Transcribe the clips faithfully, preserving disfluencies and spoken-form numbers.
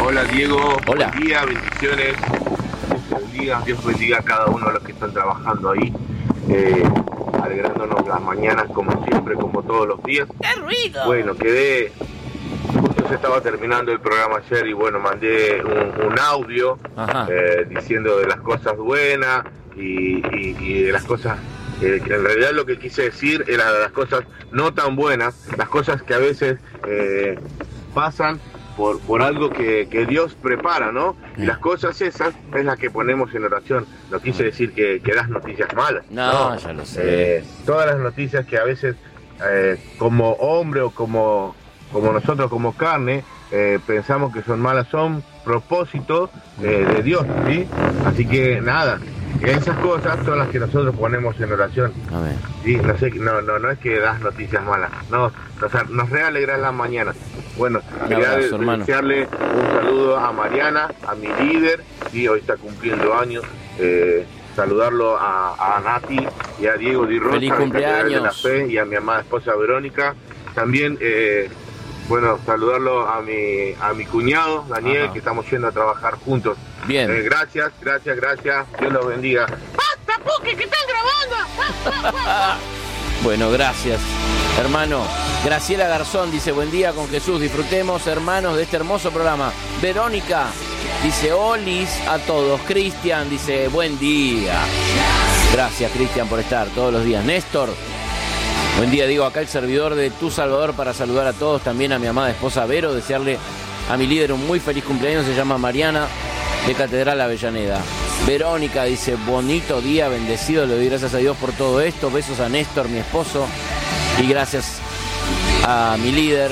Hola Diego, Hola. Buen día, bendiciones. Dios bendiga, Dios bendiga a cada uno de los que están trabajando ahí, eh, alegrándonos las mañanas como siempre, como todos los días. ¡Qué ruido! Bueno, quedé, justo se estaba terminando el programa ayer y bueno, mandé un, un audio eh, diciendo de las cosas buenas y, y, y de las cosas eh, que en realidad lo que quise decir era de las cosas no tan buenas, las cosas que a veces eh, pasan por, por algo que, que Dios prepara, ¿no? Y las cosas esas es las que ponemos en oración. No quise decir que, que das noticias malas. No, No, ya lo sé. Eh, todas las noticias que a veces eh, como hombre o como, como nosotros como carne eh, pensamos que son malas, son propósitos eh, de Dios, ¿sí? Así que nada, esas cosas son las que nosotros ponemos en oración. Amén. Sí, no sé, no, no, no es que das noticias malas, no, o sea, nos realegras la mañana. Bueno, Un quería abrazo, de- hermano. desearle un saludo a Mariana, a mi líder, sí, hoy está cumpliendo años, eh, saludarlo a, a Nati y a Diego Di Rosa, Feliz de Catedral de la cumpleaños. Fe, y a mi amada esposa Verónica. También, eh, bueno, saludarlo a mi, a mi cuñado, Daniel, Ajá. que estamos yendo a trabajar juntos. Bien. Eh, gracias, gracias, gracias, Dios los bendiga. ¡Basta, Puki, que están grabando! Bueno, gracias, hermano. Graciela Garzón dice, buen día con Jesús, disfrutemos, hermanos, de este hermoso programa. Verónica dice, olis a todos. Cristian dice, buen día. Gracias, Cristian, por estar todos los días. Néstor, buen día, digo, acá el servidor de Tu Salvador para saludar a todos, también a mi amada esposa Vero, desearle a mi líder un muy feliz cumpleaños, se llama Mariana, de Catedral Avellaneda. Verónica dice, bonito día, bendecido, le doy gracias a Dios por todo esto, besos a Néstor, mi esposo, y gracias a mi líder.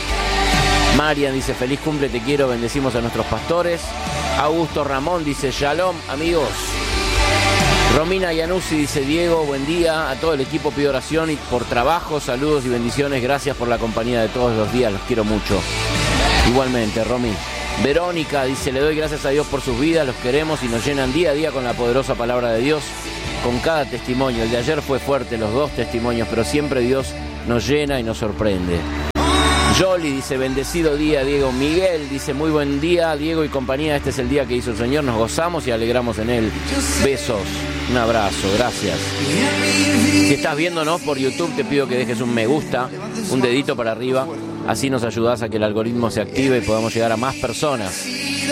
Marian dice, feliz cumple, te quiero, bendecimos a nuestros pastores. Augusto Ramón dice, shalom, amigos. Romina Yanussi dice, Diego, buen día, a todo el equipo pido oración y por trabajo, saludos y bendiciones, gracias por la compañía de todos los días, los quiero mucho. Igualmente, Romy. Verónica dice, le doy gracias a Dios por sus vidas, los queremos y nos llenan día a día con la poderosa palabra de Dios, con cada testimonio. El de ayer fue fuerte, los dos testimonios, pero siempre Dios nos llena y nos sorprende. Yoli dice, bendecido día, Diego. Miguel dice, muy buen día, Diego y compañía, este es el día que hizo el Señor, nos gozamos y alegramos en él. Besos, un abrazo, gracias. Si estás viéndonos por YouTube, te pido que dejes un me gusta, un dedito para arriba, así nos ayudás a que el algoritmo se active y podamos llegar a más personas.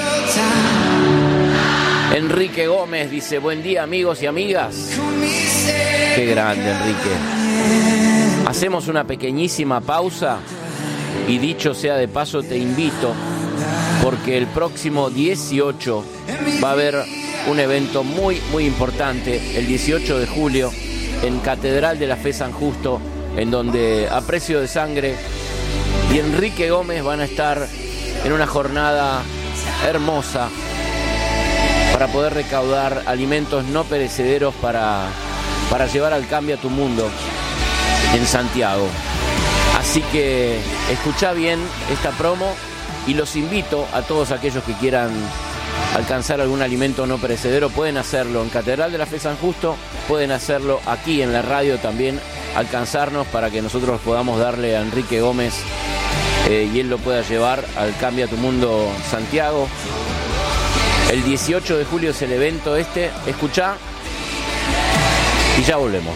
Enrique Gómez dice, buen día, amigos y amigas. Qué grande, Enrique. Hacemos una pequeñísima pausa y dicho sea de paso, te invito porque el próximo dieciocho va a haber un evento muy, muy importante, el dieciocho de julio, en Catedral de la Fe San Justo, en donde Aprecio de Sangre y Enrique Gómez van a estar en una jornada hermosa para poder recaudar alimentos no perecederos para, para llevar al cambio a tu mundo en Santiago. Así que escuchá bien esta promo y los invito a todos aquellos que quieran alcanzar algún alimento no perecedero, pueden hacerlo en Catedral de la Fe San Justo, pueden hacerlo aquí en la radio también, alcanzarnos para que nosotros podamos darle a Enrique Gómez eh, y él lo pueda llevar al Cambia tu Mundo Santiago. El dieciocho de julio es el evento este, escuchá y ya volvemos.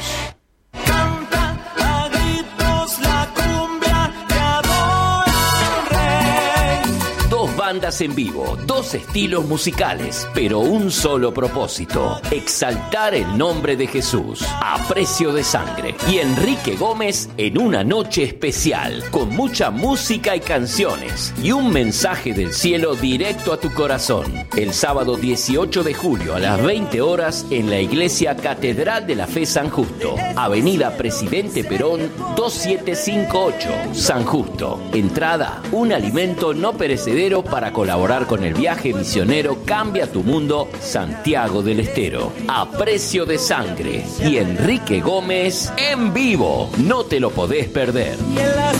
Bandas en vivo, dos estilos musicales, pero un solo propósito: exaltar el nombre de Jesús. Aprecio de Sangre y Enrique Gómez en una noche especial, con mucha música y canciones y un mensaje del cielo directo a tu corazón. El sábado dieciocho de julio a las veinte horas en la iglesia Catedral de la Fe San Justo, Avenida Presidente Perón dos siete cinco ocho, San Justo. Entrada, un alimento no perecedero para colaborar con el viaje misionero Cambia tu Mundo Santiago del Estero. Aprecio de Sangre y Enrique Gómez en vivo. No te lo podés perder. Y en las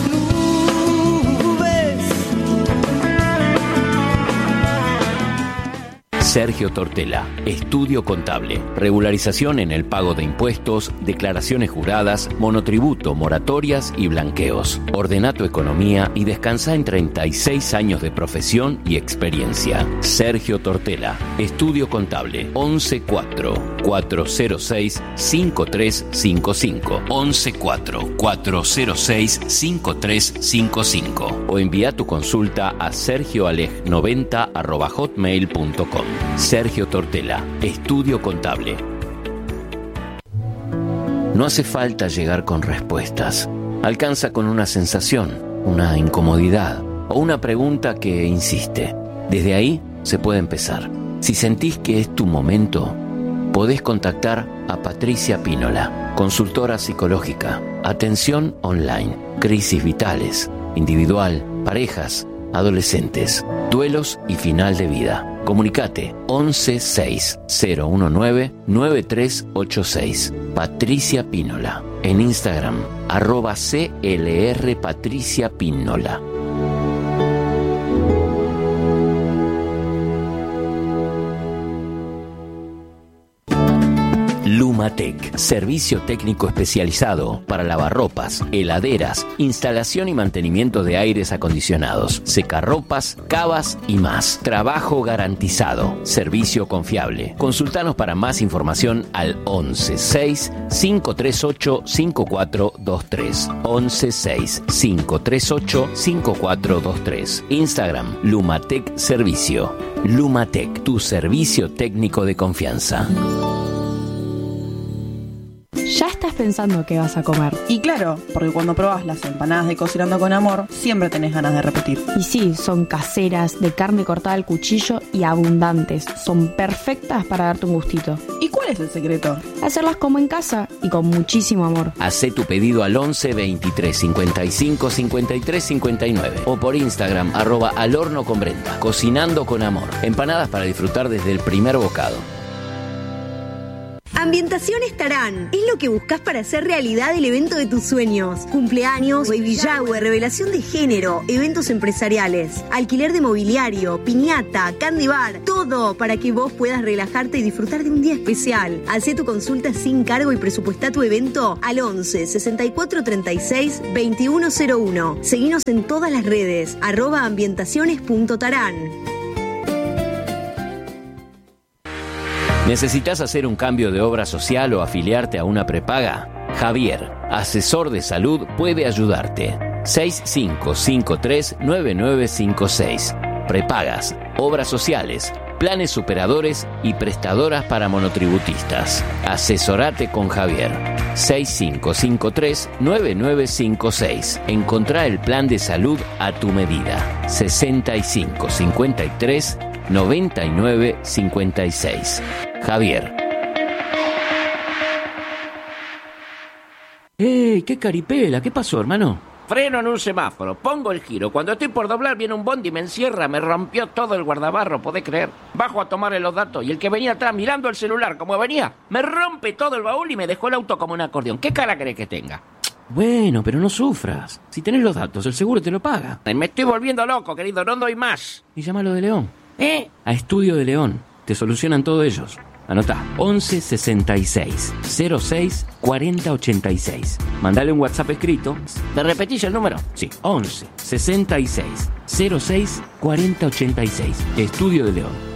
nubes. Sergio Tortela, Estudio Contable, regularización en el pago de impuestos, declaraciones juradas, monotributo, moratorias y blanqueos. Ordena tu economía y descansa en treinta y seis años de profesión y experiencia. Sergio Tortela, Estudio Contable, once cuatro cuatro cero seis cinco tres cinco cinco, once cuatro cuatro cero seis cinco tres cinco cinco, o envía tu consulta a sergioaleg noventa arroba hotmail punto com. Sergio Tortela, Estudio Contable. No hace falta llegar con respuestas. Alcanza con una sensación, una incomodidad o una pregunta que insiste. Desde ahí se puede empezar. Si sentís que es tu momento, podés contactar a Patricia Pínola, consultora psicológica, atención online, crisis vitales, individual, parejas, adolescentes, duelos y final de vida. Comunicate once seis cero uno nueve nueve tres ocho seis. Patricia Pínola. En Instagram, arroba C L R Patricia Pínola. Lumatec, servicio técnico especializado para lavarropas, heladeras, instalación y mantenimiento de aires acondicionados, secarropas, cavas y más. Trabajo garantizado, servicio confiable. Consultanos para más información al once seis cinco tres ocho cinco cuatro dos tres. once seis cinco tres ocho cinco cuatro dos tres. Instagram, Lumatec Servicio. Lumatec, tu servicio técnico de confianza. Ya estás pensando qué vas a comer. Y claro, porque cuando probás las empanadas de Cocinando con Amor, siempre tenés ganas de repetir. Y sí, son caseras, de carne cortada al cuchillo y abundantes. Son perfectas para darte un gustito. ¿Y cuál es el secreto? Hacerlas como en casa y con muchísimo amor. Hacé tu pedido al once veintitrés cincuenta y cinco cincuenta y tres cincuenta y nueve o por Instagram, arroba al horno con Brenda. Cocinando con Amor. Empanadas para disfrutar desde el primer bocado. Ambientaciones Tarán es lo que buscas para hacer realidad el evento de tus sueños. Cumpleaños, baby shower, revelación de género, eventos empresariales, alquiler de mobiliario, piñata, candy bar, todo para que vos puedas relajarte y disfrutar de un día especial. Hacé tu consulta sin cargo y presupuestá tu evento al once sesenta y cuatro treinta y seis veintiuno cero uno. Seguinos en todas las redes, arroba ambientaciones punto tarán. ¿Necesitas hacer un cambio de obra social o afiliarte a una prepaga? Javier, asesor de salud, puede ayudarte. seis cinco cinco tres nueve nueve cinco seis. Prepagas, obras sociales, planes superadores y prestadoras para monotributistas. Asesorate con Javier. seis cinco cinco tres nueve nueve cinco seis. Encontrá el plan de salud a tu medida. sesenta y cinco cincuenta y tres noventa y nueve cincuenta y seis. Javier. ¡Ey! ¡Qué caripela! ¿Qué pasó, hermano? Freno en un semáforo, pongo el giro. Cuando estoy por doblar viene un bondi y me encierra. Me rompió todo el guardabarro, ¿podés creer? Bajo a tomarle los datos y el que venía atrás mirando el celular como venía, me rompe todo el baúl y me dejó el auto como un acordeón. ¿Qué cara crees que tenga? Bueno, pero no sufras. Si tenés los datos, el seguro te lo paga. Me estoy volviendo loco, querido, no doy más. Y llámalo de León. ¿Eh? A Estudio de León. Te solucionan todos ellos. Anotá, once sesenta y seis cero seis cuarenta ochenta y seis. Mandale un WhatsApp escrito. ¿Me repetís el número? Sí, once sesenta y seis cero seis cuarenta ochenta y seis. Estudio de León.